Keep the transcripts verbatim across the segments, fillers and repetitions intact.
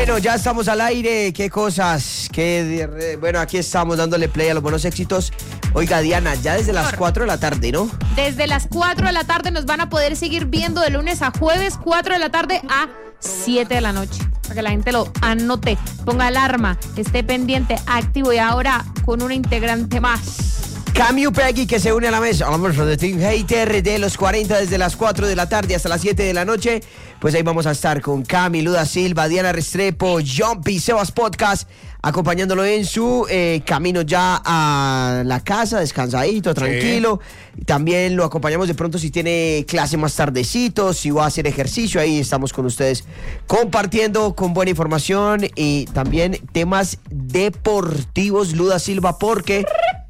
Bueno, ya estamos al aire. Qué cosas. Qué... Bueno, aquí estamos dándole play a los buenos éxitos. Oiga, Diana, ya desde las cuatro de la tarde, ¿no? Desde las cuatro de la tarde nos van a poder seguir viendo de lunes a jueves, cuatro de la tarde a siete de la noche. Para que la gente lo anote, ponga alarma, esté pendiente, activo. Y ahora con una integrante más. Cami Peggy, que se une a la mesa. Hablamos de Team Hater de los cuarenta desde las cuatro de la tarde hasta las siete de la noche. Pues ahí vamos a estar con Cami, Luda Silva, Diana Restrepo, Jumpy, Sebas Podcast, acompañándolo en su eh, camino ya a la casa, descansadito, tranquilo. Sí. También lo acompañamos de pronto si tiene clase más tardecito, si va a hacer ejercicio. Ahí estamos con ustedes compartiendo con buena información y también temas deportivos, Luda Silva, porque...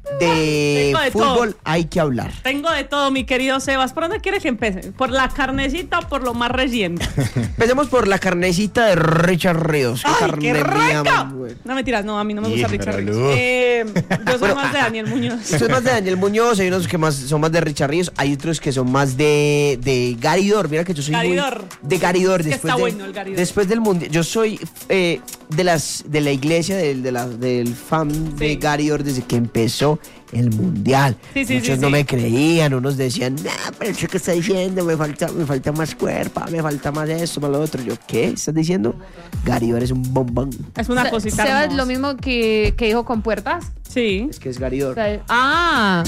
de, de fútbol todo. Hay que hablar. Tengo de todo, mi querido Sebas. ¿Por dónde quieres que empiece? ¿Por la carnecita o por lo más reciente? Empecemos por la carnecita de Richard Ríos. ¡Ay, qué, qué rica! No mentiras, no, a mí no me gusta yeah, Richard Ríos. Eh, yo soy bueno, más de Daniel Muñoz. Soy más de Daniel Muñoz, hay unos que más son más de Richard Ríos, hay otros que son más de, de Garidor. Mira que yo soy Garidor. muy de Garidor. Es que después está de, bueno el Garidor. Después del mundial, yo soy eh, de las de la iglesia, de, de la, del fan sí. de Garidor desde que empezó el mundial. Sí, sí, Muchos sí, no sí. me creían, unos decían, nah, pero eso que está diciendo, me falta, me falta más cuerpo, me falta más esto, más lo otro. Yo, ¿qué estás diciendo? Garidor es un bombón. Es una Se, cosita Sebas, hermosa. lo mismo que, que dijo con puertas. Sí. Es que es Garidor. Ah.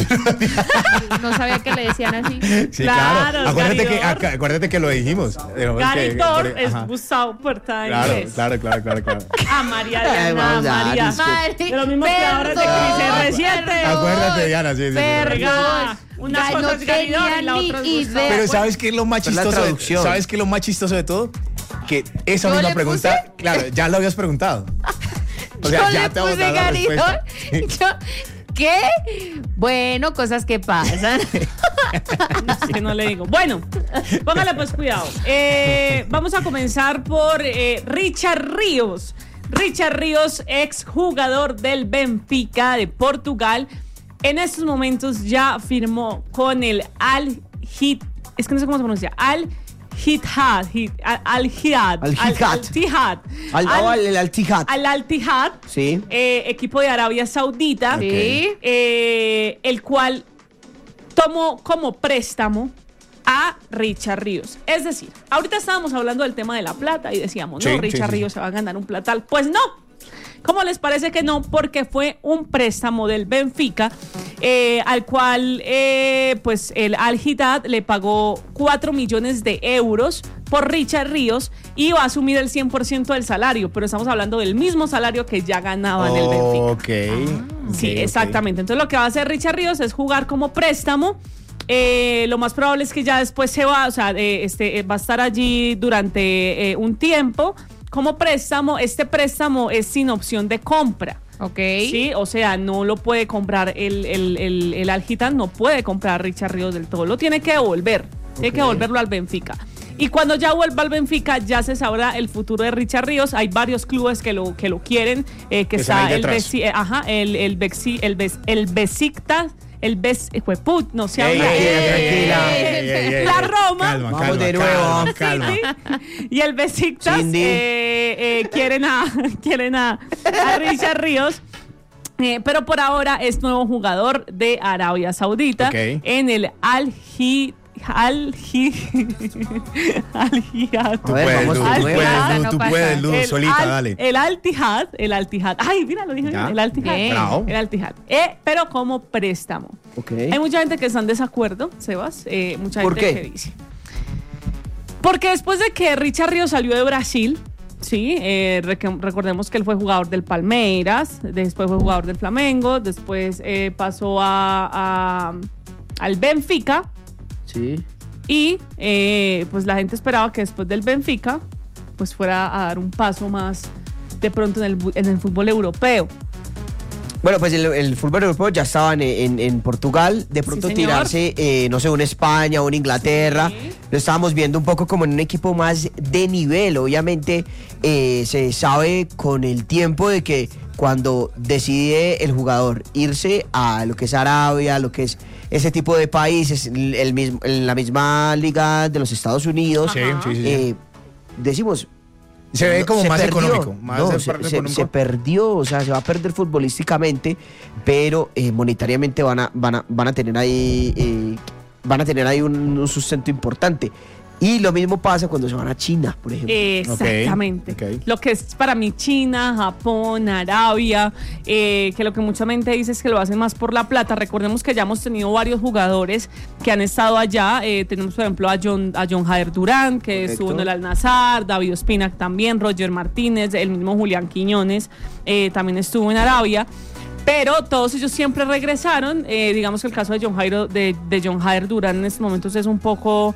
No sabía que le decían así. Sí, claro. claro. Acuérdate que, ac- acuérdate que lo dijimos. Garidor que, es Gustavo Puerta en claro, inglés. Claro, claro, claro, claro. Ah, María Diana, Ay, María. María. De los mismos creadores de Cris R siete. Acuérdate, Diana, sí, sí. Verga. Una Ay, cosa no es Garidor tenía y la ni otra es idea. Gustavo. Pero ¿sabes qué es lo más Pero la chistoso? De, traducción. ¿Sabes qué es lo más chistoso de todo? Que esa ¿Yo misma le pregunta, puse? claro, ya lo habías preguntado. O sea, Yo ya le te vamos a puse dar la Garidor. respuesta. Yo, ¿qué? Bueno, cosas que pasan. Es que no le digo. Bueno, póngale pues cuidado. Eh, vamos a comenzar por eh, Richard Ríos. Richard Ríos, ex jugador del Benfica de Portugal. En estos momentos ya firmó con el Al Hit. Es que no sé cómo se pronuncia. Al Ittihad, Al Ittihad, Al Ittihad, Al Al Ittihad, Al Ittihad, sí, eh, equipo de Arabia Saudita, sí, eh, el cual tomó como préstamo a Richard Ríos. Es decir, ahorita estábamos hablando del tema de la plata y decíamos, no, sí, Richard sí, sí. Ríos se va a ganar un platal. Pues no. ¿Cómo les parece que no? Porque fue un préstamo del Benfica, eh, al cual eh, pues el Al Ittihad le pagó cuatro millones de euros por Richard Ríos y va a asumir el cien por ciento del salario, pero estamos hablando del mismo salario que ya ganaba en el Benfica. Ok. Sí, okay, exactamente. Entonces lo que va a hacer Richard Ríos es jugar como préstamo. Eh, lo más probable es que ya después se va, o sea, eh, este, eh, va a estar allí durante eh, un tiempo como préstamo. Este préstamo es sin opción de compra. Ok. Sí, o sea, no lo puede comprar el, el, el, el Al Ittihad, no puede comprar a Richard Ríos del todo, lo tiene que devolver, okay. Tiene que devolverlo al Benfica. Y cuando ya vuelva al Benfica, ya se sabrá el futuro de Richard Ríos. Hay varios clubes que lo, que lo quieren, eh, que, que está el Besi, eh, ajá, el, el, Bexi, el, Bes, el Besiktas. El Bes... Fue put, no se habla. La Roma. Calma, Vamos calma, de nuevo. calma, calma. Sí, y el Besiktas eh, eh, quieren, a, quieren a, a Richard Ríos. Eh, pero por ahora es nuevo jugador de Arabia Saudita, okay. En el Al Hit. Al Al Ittihad. Tú puedes, Lu, tú puedes, Lu, tú puedes, Lu, solita, al, dale. El Al Ittihad, el Al Ittihad. Ay, mira, lo dije bien, el Al Ittihad. Bravo. El Al Ittihad. Eh, pero como préstamo. Okay. Hay mucha gente que está en desacuerdo, Sebas. Eh, mucha ¿Por gente qué? que dice. Porque después de que Richard Ríos salió de Brasil, sí, eh, rec- recordemos que él fue jugador del Palmeiras, después fue jugador del Flamengo, después eh, pasó a, a, al Benfica. Sí. Y eh, pues la gente esperaba que después del Benfica pues fuera a dar un paso más de pronto en el, en el fútbol europeo. Bueno, pues el, el fútbol europeo ya estaba en, en, en Portugal, de pronto sí, tirarse, eh, no sé, una España o una Inglaterra, sí. Lo estábamos viendo un poco como en un equipo más de nivel. Obviamente eh, se sabe con el tiempo de que cuando decide el jugador irse a lo que es Arabia, lo que es ese tipo de países, el, el mismo, la misma liga de los Estados Unidos, sí, sí, sí, eh, decimos, Se ve como se más perdió. económico. Más No, se, se, se, se, se perdió, o sea, se va a perder futbolísticamente, pero eh, monetariamente van a, van a, van a tener ahí, eh, van a tener ahí un, un sustento importante. Y lo mismo pasa cuando se van a China, por ejemplo. Exactamente. Okay, okay. Lo que es para mí China, Japón, Arabia, eh, que lo que mucha gente dice es que lo hacen más por la plata. Recordemos que ya hemos tenido varios jugadores que han estado allá. Eh, tenemos, por ejemplo, a John, a John Jader Durán, que Correcto. estuvo en el Al-Nassr, David Ospina también, Roger Martínez, el mismo Julián Quiñones eh, también estuvo en Arabia. Pero todos ellos siempre regresaron. Eh, digamos que el caso de John Jairo, de, de John Jader Durán en estos momentos es un poco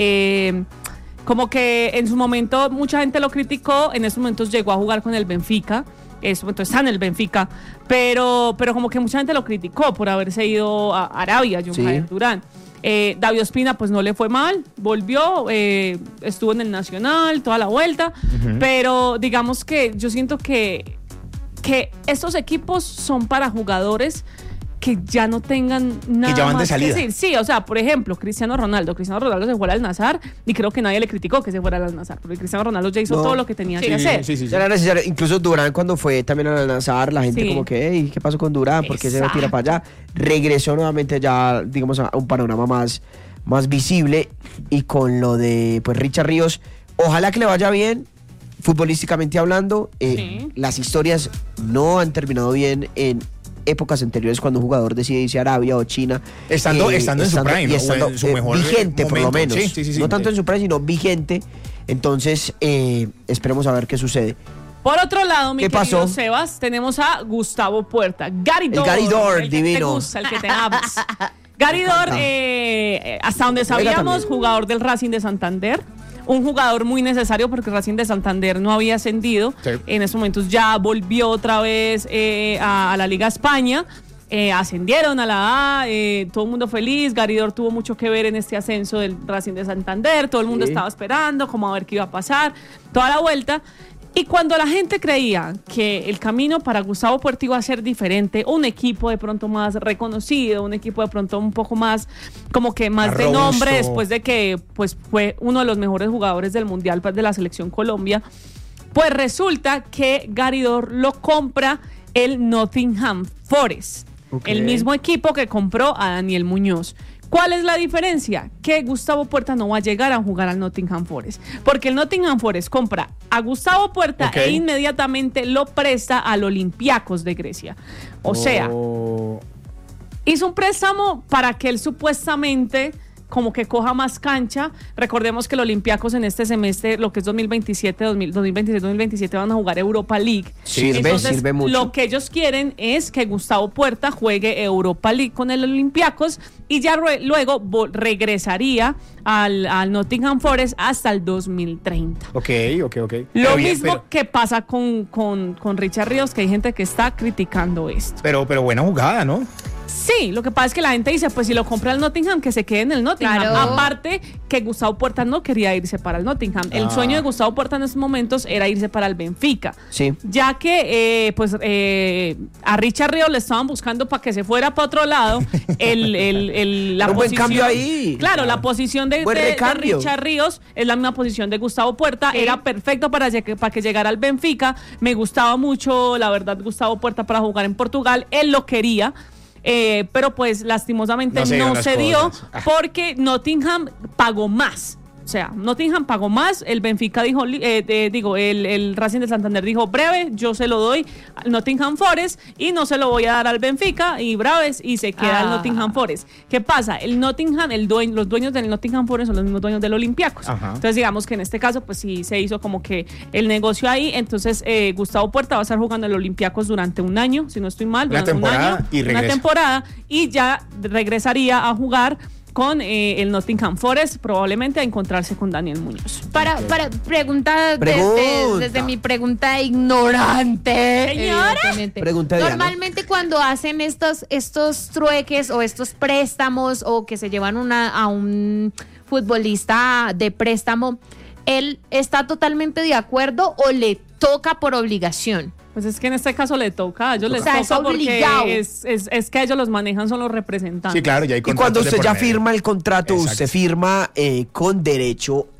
eh, como que en su momento mucha gente lo criticó. En estos momentos llegó a jugar con el Benfica. En estos momentos está en el Benfica. Pero, pero como que mucha gente lo criticó por haberse ido a Arabia, John Sí. Jader Durán. Eh, David Ospina pues no le fue mal, volvió, eh, estuvo en el Nacional, toda la vuelta. Uh-huh. Pero digamos que yo siento que que estos equipos son para jugadores que ya no tengan nada que ya van más de salida. que decir. Sí, o sea, por ejemplo, Cristiano Ronaldo. Cristiano Ronaldo se fue al Al-Nassr y creo que nadie le criticó que se fuera al Al-Nassr, porque Cristiano Ronaldo ya hizo No. todo lo que tenía Sí, que sí, hacer. sí, sí, sí. Ya era necesario. Incluso Durán, cuando fue también al Al-Nassr, la gente Sí. como que, hey, ¿qué pasó con Durán? ¿Por qué se Exacto. tira para allá? Regresó nuevamente ya, digamos, a un panorama más, más visible. Y con lo de pues Richard Ríos, ojalá que le vaya bien, futbolísticamente hablando. Eh, Sí. Las historias no han terminado bien en épocas anteriores cuando un jugador decide irse a Arabia o China. Estando- eh, estando en su prime, y ¿no? estando, O en su eh, mejor vigente, por lo momento. menos. Sí, sí, sí, sí. No tanto en su prime, sino vigente. Entonces, eh, esperemos a ver qué sucede. Por otro lado, mi ¿Qué querido pasó? Sebas, tenemos a Gustavo Puerta. Garidor. El Garidor, el que te divino. gusta, el que te amas. Garidor, eh, hasta donde Juega sabíamos, también. jugador del Racing de Santander. Un jugador muy necesario porque Racing de Santander no había ascendido. Sí. En estos momentos ya volvió otra vez eh, a, a la Liga España. Eh, ascendieron a la A, eh, todo el mundo feliz. Garidor tuvo mucho que ver en este ascenso del Racing de Santander. Todo el mundo Sí. estaba esperando, como a ver qué iba a pasar. Toda la vuelta. Y cuando la gente creía que el camino para Gustavo Puerta iba a ser diferente, un equipo de pronto más reconocido, un equipo de pronto un poco más, como que más Más de robusto. nombre, después de que pues, fue uno de los mejores jugadores del Mundial pues, de la Selección Colombia, pues resulta que Garidor lo compra el Nottingham Forest, Ok. el mismo equipo que compró a Daniel Muñoz. ¿Cuál es la diferencia? Que Gustavo Puerta no va a llegar a jugar al Nottingham Forest, porque el Nottingham Forest compra a Gustavo Puerta Ok. e inmediatamente lo presta al Olympiacos de Grecia. O sea, Oh, hizo un préstamo para que él supuestamente como que coja más cancha. Recordemos que los Olympiacos en este semestre, lo que es dos mil veintisiete, dos mil veintisiete, dos mil veintisiete van a jugar Europa League. Sirve, Entonces, sirve mucho. lo que ellos quieren es que Gustavo Puerta juegue Europa League con el Olympiacos y ya rue- luego vo- regresaría al, al Nottingham Forest hasta el dos mil treinta. ok, ok, ok. Lo Pero bien, mismo pero- que pasa con, con, con Richard Ríos, que hay gente que está criticando esto. Pero, pero buena jugada, ¿no? Sí, lo que pasa es que la gente dice, pues si lo compra el Nottingham, que se quede en el Nottingham. Claro. Aparte que Gustavo Puerta no quería irse para el Nottingham. El Ah. sueño de Gustavo Puerta en esos momentos era irse para el Benfica. Sí. Ya que eh, pues eh, a Richard Ríos le estaban buscando para que se fuera para otro lado. El, el, el- la Un buen posición, cambio ahí. Claro, la posición de, Buen de- de recambio. Richard Ríos es la misma posición de Gustavo Puerta. Sí. Era perfecto para, lleg- para que llegara al Benfica. Me gustaba mucho, la verdad, Gustavo Puerta para jugar en Portugal. Él lo quería. Eh, pero pues lastimosamente No se no, dieron las se dio cosas. Ah. porque Nottingham pagó más. O sea, Nottingham pagó más, el Benfica dijo, li- eh, eh, digo, el, el Racing de Santander dijo, breve, yo se lo doy al Nottingham Forest y no se lo voy a dar al Benfica y braves y se queda Ah. el Nottingham Forest. ¿Qué pasa? El Nottingham, el dueño, los dueños del Nottingham Forest son los mismos dueños del Olympiacos. Ajá. Entonces digamos que en este caso pues sí se hizo como que el negocio ahí, entonces eh, Gustavo Puerta va a estar jugando en el Olympiacos durante un año, si no estoy mal, Una durante un temporada año, y una regresa. temporada y ya regresaría a jugar con eh, el Nottingham Forest, probablemente a encontrarse con Daniel Muñoz. Para, para preguntar Pregunta. Desde, desde mi pregunta ignorante. Señora. evidentemente. Pregunta de Diana. Normalmente cuando hacen estos, estos trueques o estos préstamos o que se llevan una, a un futbolista de préstamo, ¿él está totalmente de acuerdo o le toca por obligación? Pues es que en este caso le toca, a ellos les O sea, toca es porque obligado. es, es, es que ellos los manejan, son los representantes. Sí, claro, ya hay Y cuando contratos de usted por ya medio. firma el contrato, Exacto. usted firma eh, con derecho a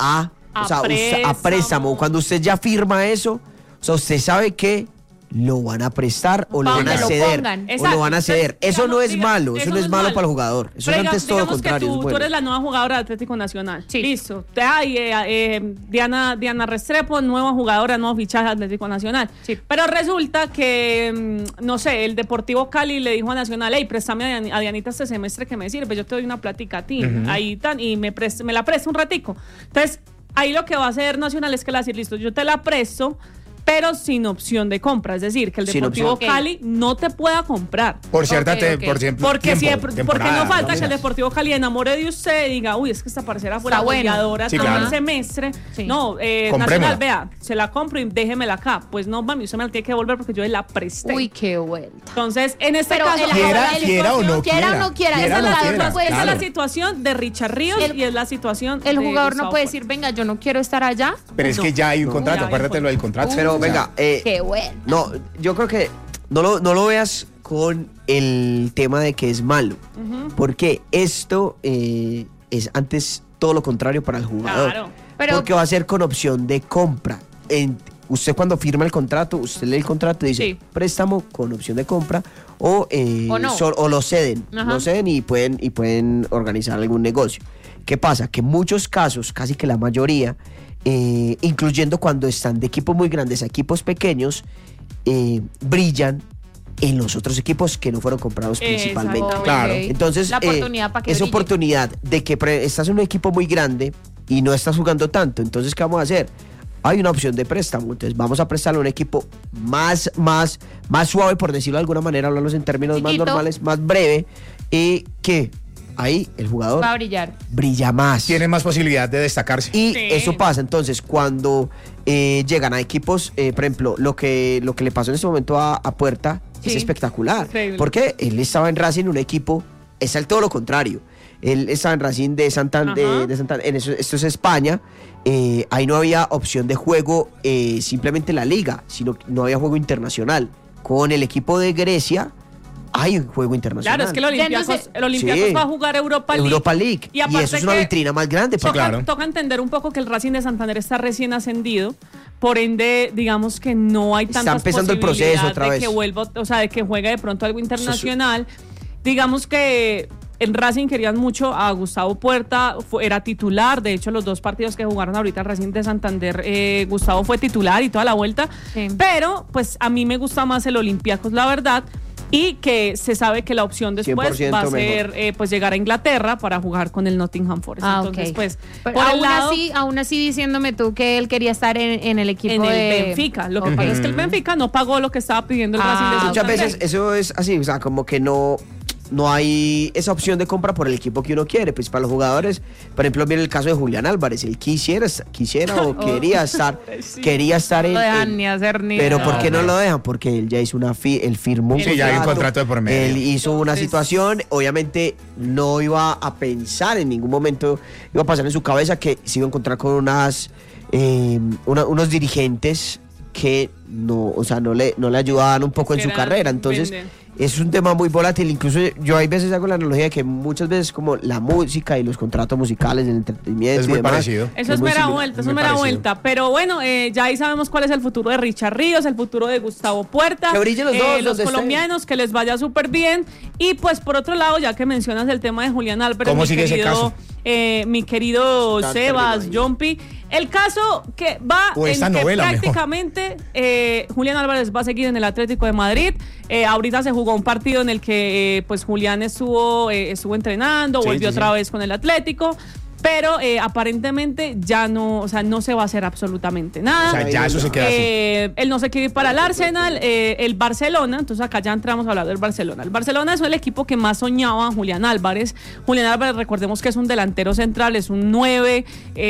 A o sea, usted- a préstamo. préstamo. Cuando usted ya firma eso, o sea, usted sabe que lo van a prestar o lo Pa' van a donde lo ceder. pongan. O Exacto. lo van a ceder. Entonces, Eso no digamos, es diga- malo, eso no es malo para el jugador. Eso Pero antes diga- todo lo digamos que contrario. tú, es tú bueno. eres la nueva jugadora de Atlético Nacional. Sí. Listo. Te hay eh, eh, Diana, Diana Restrepo, nueva jugadora, nuevo fichaje de Atlético Nacional. Sí. Pero resulta que, mm, no sé, el Deportivo Cali le dijo a Nacional, hey, préstame a, Dian- a Dianita este semestre que me sirve, yo te doy una plática a ti. Ahí tan, y me, prest- me la presto un ratico. Entonces, ahí lo que va a hacer Nacional es que le va a decir, listo, yo te la presto, pero sin opción de compra. Es decir, que el Sin Deportivo opción. Cali no te pueda comprar. Por cierta, Ok, te- ok. por ejemplo, Porque, si de- tiempo, porque temporada, no falta que el nóminas. Deportivo Cali enamore de usted y diga, uy, es que esta parcera fue Está la bueno. goleadora Sí, todo claro. el semestre. Sí. No, eh, Comprémosla. Nacional, vea, se la compro y déjemela acá. Pues no, mami, usted me la tiene que devolver porque yo la presté. Uy, qué vuelta. Entonces, en este Pero caso, el- Quiera, el- quiera o no quiera o quiera. no quiera, esa, Quiera es o la, no jugador quiera, no puede- esa es la claro. situación de Richard Ríos El- y es la situación El de jugador no Gustavo puede Puerta. decir, venga, yo no quiero estar allá. Pero es No. que ya hay un No, contrato, ya hay un acuérdate lo del contrato. Pero O sea, venga, eh, Qué bueno. no, yo creo que no lo, no lo veas con el tema de que es malo. Porque esto eh, es antes todo lo contrario para el jugador. Claro. Pero- porque va a ser con opción de compra. En- usted cuando firma el contrato, usted lee el contrato y dice Sí. préstamo con opción de compra o, eh, O no. sol- o lo ceden. Ajá. Lo ceden y pueden, y pueden organizar algún negocio. ¿Qué pasa? Que en muchos casos, casi que la mayoría, eh, incluyendo cuando están de equipos muy grandes a equipos pequeños, eh, brillan en los otros equipos que no fueron comprados principalmente. Exactamente. Claro. Entonces, La eh, oportunidad para que esa brille. oportunidad de que pre- estás en un equipo muy grande y no estás jugando tanto, entonces, ¿qué vamos a hacer? Hay una opción de préstamo, entonces vamos a prestarle a un equipo más, más, más suave, por decirlo de alguna manera, hablarlos en términos más Chiquito. normales, más breve, y que ahí el jugador Va a brillar. brilla más. tiene más posibilidad de destacarse. Y Sí. eso pasa, entonces, cuando eh, llegan a equipos, eh, por ejemplo, lo que, lo que le pasó en este momento a, a Puerta es Sí. espectacular. Increíble. Porque él estaba en Racing, un equipo, es el todo lo contrario. Él estaba en Racing de Santander, Ajá. de, de Santander, en eso, esto es España. eh, ahí no había opción de juego eh, simplemente la liga, sino que no había juego internacional. Con el equipo de Grecia hay un juego internacional. Claro, es que el Olympiacos, Entonces- el Olympiacos Sí. va a jugar Europa League. Europa League. Y, aparte eso es una que vitrina más grande. Toca, para- claro. toca entender un poco que el Racing de Santander está recién ascendido, por ende, digamos que no hay Está tantas empezando el proceso posibilidades otra de vez. que vuelva, o sea, de que juegue de pronto algo internacional. Digamos que en Racing querían mucho a Gustavo Puerta, fue- era titular, de hecho los dos partidos que jugaron ahorita el Racing de Santander, eh, Gustavo fue titular y toda la vuelta, Sí. pero pues a mí me gusta más el Olympiacos, la verdad. Y que se sabe que la opción después cien por ciento va a ser mejor. eh, pues llegar a Inglaterra para jugar con el Nottingham Forest. Ah, Entonces, ok. pues, Pero por el aún lado, así, aún así diciéndome tú que él quería estar en, en el equipo en el de Benfica. Lo que Ok. pasa es que el Benfica no pagó lo que estaba pidiendo el Ah, Racing de Muchas Santander. veces eso es así, o sea, como que no, no hay esa opción de compra por el equipo que uno quiere. Pues para los jugadores, por ejemplo, mira el caso de Julián Álvarez, él quisiera, quisiera o quería estar, Sí. quería estar en, No lo dejan en- ni hacer ni pero nada. ¿por qué no lo dejan? Porque él ya hizo una fi, él firmó un Sí, ya hay un contrato de por medio. Él hizo una Entonces- situación, obviamente no iba a pensar en ningún momento, iba a pasar en su cabeza que se iba a encontrar con unas eh, una- unos dirigentes que no, o sea, no le, no le ayudaban un poco en su Eran- carrera. Entonces, venden. es un tema muy volátil. Incluso yo hay veces hago la analogía de que muchas veces como la música y los contratos musicales, el entretenimiento Es y muy demás, parecido. Eso es muy mera similar. vuelta, eso muy es mera parecido. vuelta. Pero bueno, eh, ya ahí sabemos cuál es el futuro de Richard Ríos, el futuro de Gustavo Puerta. Que brillen los dos, los donde estén. colombianos, que les vaya súper bien. Y pues por otro lado, ya que mencionas el tema de Julián Álvarez, ¿Cómo mi sigue ese querido, caso? eh, mi querido Está Sebas, terminado ahí. Jumpy, el caso que va O esta en que novela, mejor. prácticamente eh, Julián Álvarez va a seguir en el Atlético de Madrid. Eh, ahorita se jugó un partido en el que eh, pues Julián estuvo, eh, estuvo entrenando, Sí, volvió sí, otra sí. vez con el Atlético. Pero eh, aparentemente ya no, o sea, no se va a hacer absolutamente nada. O sea, ya eso se queda así. Eh, él no se quiere ir para el Arsenal, eh, el Barcelona, entonces acá ya entramos a hablar del Barcelona. El Barcelona es el equipo que más soñaba a Julián Álvarez. Julián Álvarez, recordemos que es un delantero central, es un nueve,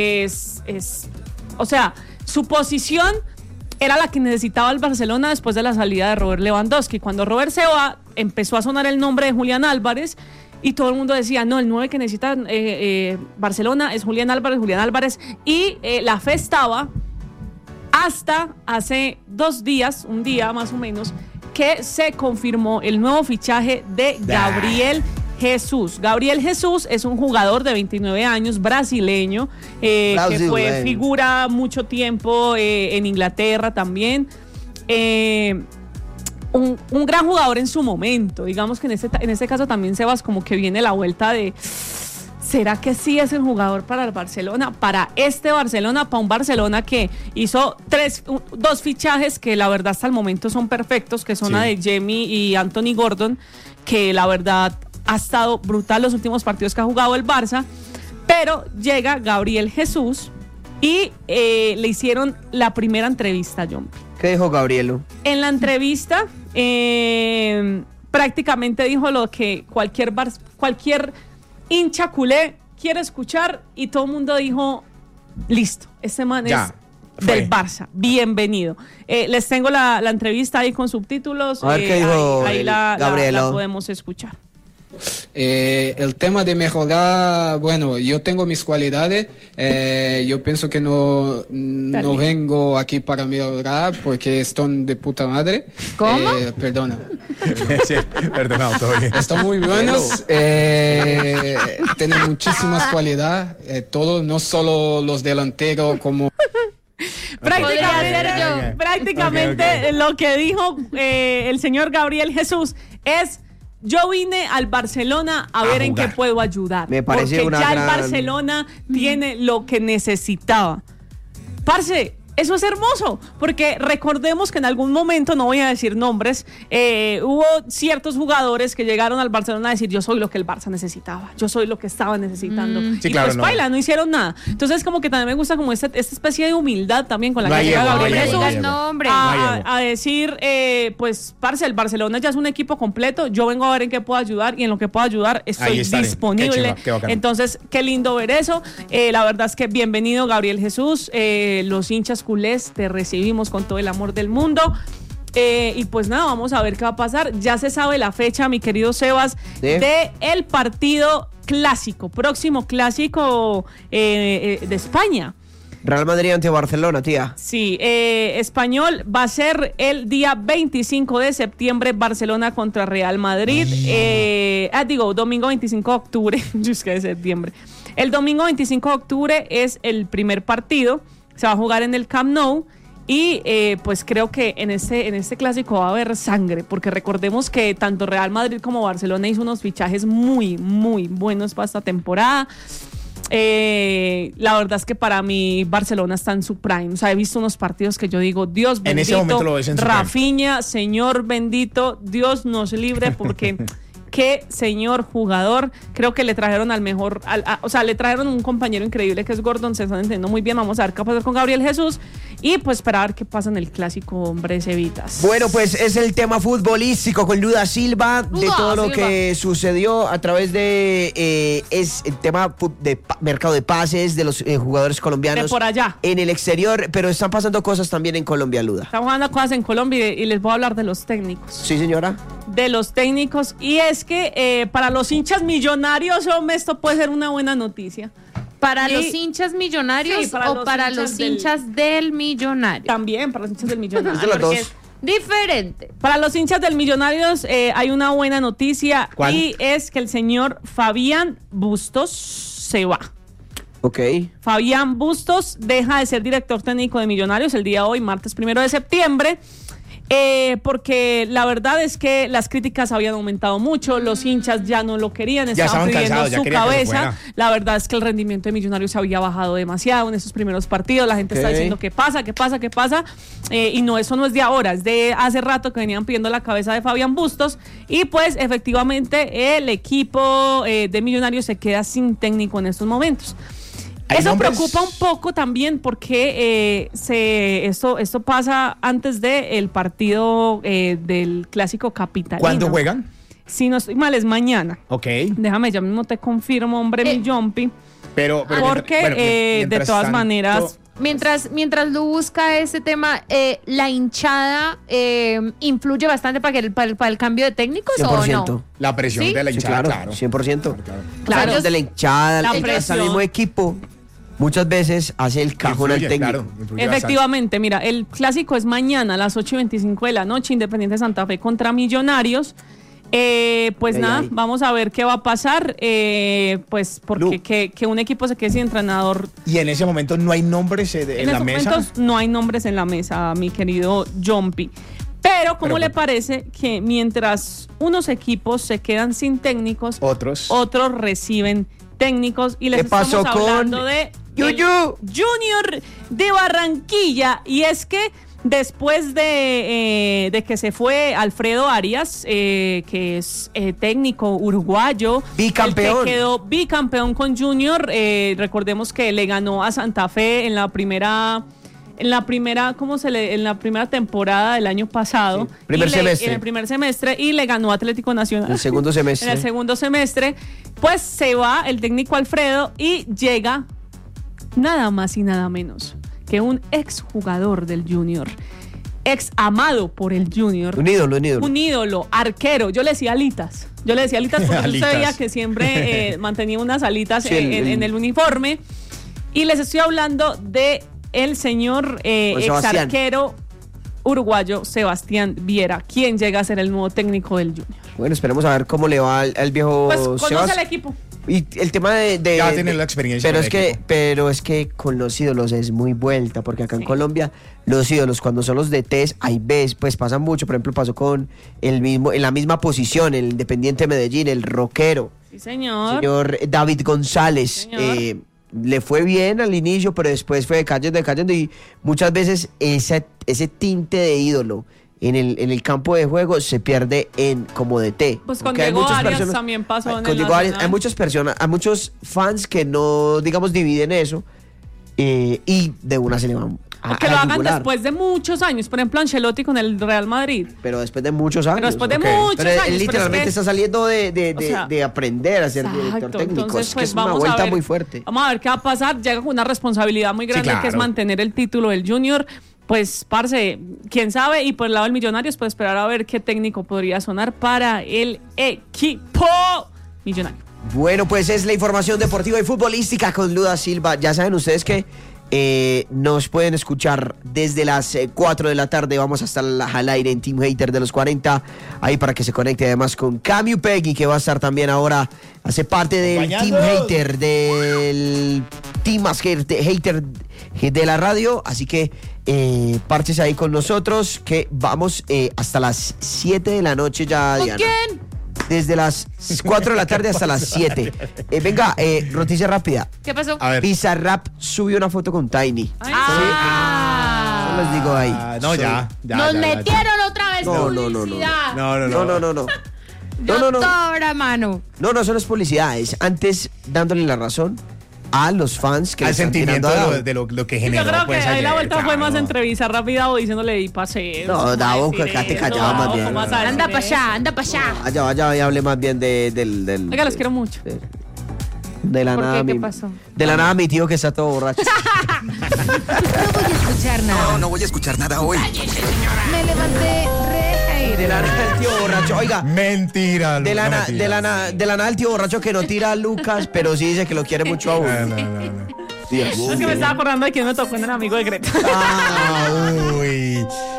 es, es, o sea, su posición era la que necesitaba el Barcelona después de la salida de Robert Lewandowski. Cuando Robert se va, empezó a sonar el nombre de Julián Álvarez. Y todo el mundo decía, no, el nueve que necesita eh, eh, Barcelona es Julián Álvarez, Julián Álvarez. Y eh, la fe estaba hasta hace dos días, un día más o menos, que se confirmó el nuevo fichaje de Gabriel Jesús. Gabriel Jesús es un jugador de veintinueve años, brasileño, eh, que fue figura mucho tiempo eh, en Inglaterra también. Eh, un, un gran jugador en su momento. Digamos que en este, en este caso también, Sebas, como que viene la vuelta de... ¿Será que sí es el jugador para el Barcelona? Para este Barcelona, para un Barcelona que hizo tres, un, dos fichajes que la verdad hasta el momento son perfectos, que son sí. la de Jamie y Anthony Gordon, que la verdad ha estado brutal los últimos partidos que ha jugado el Barça, pero llega Gabriel Jesús y eh, le hicieron la primera entrevista, John. ¿Qué dijo Gabrielo? En la entrevista eh, prácticamente dijo lo que cualquier bar, cualquier hincha culé quiere escuchar y todo el mundo dijo, listo, este man ya, es fue. del Barça, bienvenido. Eh, les tengo la, la entrevista ahí con subtítulos. A ver eh, qué dijo ahí, ahí la, Gabrielo. la, la podemos escuchar. Eh, el tema de mejorar, bueno, yo tengo mis cualidades, eh, yo pienso que no, no vengo aquí para mejorar porque están de puta madre. ¿Cómo? Eh, perdona. Sí, perdonado, todo bien. Están muy buenos, eh, tienen muchísimas cualidades, eh, todos, no solo los delanteros como... Prácticamente, okay. prácticamente okay, okay. lo que dijo eh, el señor Gabriel Jesús es... Yo vine al Barcelona a, a ver jugar. En qué puedo ayudar. Me parece porque una ya gran... el Barcelona tiene lo que necesitaba. Parce, eso es hermoso, porque recordemos que en algún momento, no voy a decir nombres, eh, hubo ciertos jugadores que llegaron al Barcelona a decir, yo soy lo que el Barça necesitaba, yo soy lo que estaba necesitando. Mm. Sí, y claro, pues no. baila, no hicieron nada. Entonces como que también me gusta como esta, esta especie de humildad también con la no que llega Gabriel Jesús no, no, a, a, a decir, eh, pues, parce, el Barcelona ya es un equipo completo, yo vengo a ver en qué puedo ayudar y en lo que puedo ayudar estoy disponible. Qué chiva, qué Entonces, qué lindo ver eso. Eh, la verdad es que bienvenido Gabriel Jesús, eh, los hinchas culés, te recibimos con todo el amor del mundo. Eh, y pues nada, vamos a ver qué va a pasar. Ya se sabe la fecha, mi querido Sebas, ¿sí? de el partido clásico, próximo clásico eh, eh, de España. Real Madrid ante Barcelona, tía. Sí, eh, Español va a ser el día veinticinco de septiembre, Barcelona contra Real Madrid. Eh, ah, digo, domingo veinticinco de octubre, es que de septiembre. El domingo veinticinco de octubre es el primer partido. Se va a jugar en el Camp Nou y eh, pues creo que en este, en este clásico va a haber sangre, porque recordemos que tanto Real Madrid como Barcelona hizo unos fichajes muy, muy buenos para esta temporada. Eh, la verdad es que para mí Barcelona está en su prime. O sea, he visto unos partidos que yo digo, Dios bendito, en ese momento lo ves en su Rafinha, prime. Señor bendito, Dios nos libre, porque... Qué señor jugador, creo que le trajeron al mejor, al, a, o sea, le trajeron un compañero increíble que es Gordon, se están entendiendo muy bien, vamos a ver qué pasa con Gabriel Jesús y pues esperar qué pasa en el clásico, hombre, Cevitas. Bueno, pues es el tema futbolístico con Luda Silva, de Luda todo lo Silva. que sucedió a través de, eh, es el tema de pa- mercado de pases de los eh, jugadores colombianos. De por allá. En el exterior, pero están pasando cosas también en Colombia, Luda. Están jugando cosas en Colombia y, y les voy a hablar de los técnicos. Sí, señora. De los técnicos, y es que eh, para los hinchas millonarios, hombre, esto puede ser una buena noticia. ¿Para y, los hinchas millonarios sí, para o los para hinchas los hinchas del, del millonario? También para los hinchas del millonario. De los dos. Es diferente. Para los hinchas del Millonarios eh, hay una buena noticia. ¿Cuál? Y es que el señor Fabián Bustos se va. Ok. Fabián Bustos deja de ser director técnico de Millonarios el día de hoy, martes primero de septiembre. Eh, porque la verdad es que las críticas habían aumentado mucho, los hinchas ya no lo querían, estaban pidiendo cansados, su cabeza. La verdad es que el rendimiento de Millonarios se había bajado demasiado en esos primeros partidos. La gente okay. está diciendo qué pasa, qué pasa, qué pasa. Eh, y no, eso no es de ahora, es de hace rato que venían pidiendo la cabeza de Fabián Bustos. Y pues efectivamente el equipo eh, de Millonarios se queda sin técnico en estos momentos. Eso nombres? preocupa un poco también porque eh, se, esto, esto pasa antes del partido eh, del Clásico Capitalino. ¿Cuándo juegan? Si no estoy mal, es mañana. Ok. Déjame, ya mismo te confirmo, hombre, eh, mi Jumpy. Pero, pero porque bueno, eh, de todas tanto... maneras... Mientras, mientras lo busca ese tema, eh, ¿la hinchada eh, influye bastante para, que el, para, el, para el cambio de técnicos cien por ciento. O no? La presión ¿Sí? de la hinchada, sí, claro, claro. cien por ciento. Claro, claro. claro. claro. De la hinchada, la el, presión. el mismo equipo muchas veces hace el cajón influye, al técnico. Claro, efectivamente, mira, el clásico es mañana a las ocho y veinticinco de la noche, Independiente Santa Fe contra Millonarios. Eh, pues Ay, nada, ay. vamos a ver qué va a pasar. Eh, pues porque Lu. que, que un equipo se quede sin entrenador. Y en ese momento no hay nombres eh, de- en, En la estos mesa. momentos no hay nombres en la mesa, mi querido Jumpy. Pero, ¿cómo Pero, le bueno. parece que mientras unos equipos se quedan sin técnicos, Otros. otros reciben técnicos? Y les ¿Qué pasó estamos con hablando de Yuyu? el Junior de Barranquilla. Y es que después de, eh, de que se fue Alfredo Arias, eh, que es eh, técnico uruguayo, Bicampeón. el que quedó bicampeón con Junior, eh, recordemos que le ganó a Santa Fe en la primera... En la primera, ¿cómo se le? En la primera temporada del año pasado. Sí, primer Y le- semestre. En el primer semestre y le ganó Atlético Nacional. El segundo semestre. En el segundo semestre, pues se va el técnico Alfredo y llega nada más y nada menos que un exjugador del Junior, ex amado por el Junior. Un ídolo, un ídolo. Un ídolo, arquero. Yo le decía alitas. Yo le decía alitas porque Alitas. usted veía que siempre eh, mantenía unas alitas Sí, en, el- en- en el uniforme. Y les estoy hablando de el señor eh, Juan ex Sebastián. arquero uruguayo Sebastián Viera, quien llega a ser el nuevo técnico del Junior. Bueno, esperemos a ver cómo le va al, al viejo Pues conoce Sebas. al equipo. Y el tema de... de- Ya tiene de- la experiencia Pero con es, el que, equipo. pero es que con los ídolos es muy vuelta, porque acá en Sí. Colombia los ídolos cuando son los D Ts, hay veces, pues pasan mucho. Por ejemplo, pasó con el mismo, en la misma posición, el Independiente Medellín, el rockero, Sí, señor. señor David González. Señor. eh, le fue bien al inicio, pero después fue decayendo, decayendo y muchas veces ese, ese tinte de ídolo en el, en el campo de juego se pierde en como D T. Pues con Porque hay Diego muchas Arias personas- también pasó en con el Diego Arias, Nacional. hay muchas personas, hay muchos fans que no, digamos, dividen eso eh, y de una se le van a, O que a lo la hagan yugular. después de muchos años. Por ejemplo, Ancelotti con el Real Madrid. Pero después de muchos años. Pero después de Ok. muchos Pero años. él pero es literalmente que- está saliendo de, de, O de- sea, de aprender a ser director Exacto, técnico. entonces, es que pues, es una vamos a vuelta ver- muy fuerte. Vamos a ver qué va a pasar. Llega con una responsabilidad muy grande, que es claro. mantener el título del Junior. Pues, parce, quién sabe. Y por el lado del Millonarios, pues esperar a ver qué técnico podría sonar para el equipo millonario. Bueno, pues es la información deportiva y futbolística con Luda Silva. Ya saben ustedes que eh, nos pueden escuchar desde las eh, cuatro de la tarde. Vamos a estar al, al aire en Team Hater de los cuarenta. Ahí para que se conecte además con Camu Peggy, que va a estar también ahora. Hace parte del Team Acompañándonos. Hater, del Team más hater, hater de la radio. Así que eh, parches ahí con nosotros, que vamos eh, hasta las siete de la noche ya, ¿Con Diana. quién? Desde las cuatro de la tarde hasta las siete. Eh, venga, eh, noticia rápida. ¿Qué pasó? A ver. Bizarrap subió una foto con Tiny. Ay, Ah. Solo les digo ahí. Ah, no, ya. ya Nos ya, ya, ya. metieron otra vez No, no, no, no. publicidad. No, no, No, no. no, no, no. No, no, no. Doctora, mano. No, no, eso no es publicidad. Es antes dándole la razón a los fans que Al le están sentimiento tirando de a lo, de lo, lo que Yo generó. creo que pues, ahí la ayer, vuelta fue claro. más entrevista rápida o diciéndole y pase. No, Davo, quédate callado, más bien. Anda para allá, anda para allá. Vaya, vaya, ya hablé más bien de, del, del. Oiga, los de- quiero mucho. De, de la ¿Por nada, qué? ¿Qué mi, pasó? De la nada, mi tío que está todo borracho. No voy a escuchar nada. No, no voy a escuchar nada hoy. Me levanté re De la nada, el tío borracho. Oiga, Mentira. de la, no na- mentiras. de, la na- de la nada, el tío borracho que no tira a Lucas, pero sí dice que lo quiere mucho a No, uno. no, no, no. Dios. Es que me estaba acordando de quién me tocó en el amigo de Greta. Ah, uy.